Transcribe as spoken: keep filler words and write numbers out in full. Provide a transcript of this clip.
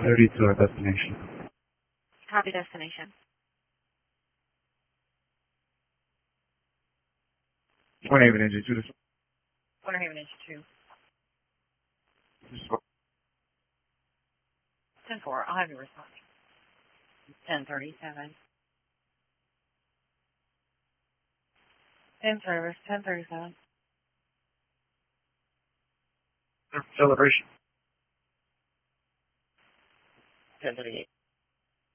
thirty to our destination. Copy destination. Winter Haven Engine two. Winter Haven Engine two. ten four, I'll have you responding. ten thirty-seven. ten service, ten thirty-seven. Celebration. ten thirty-eight.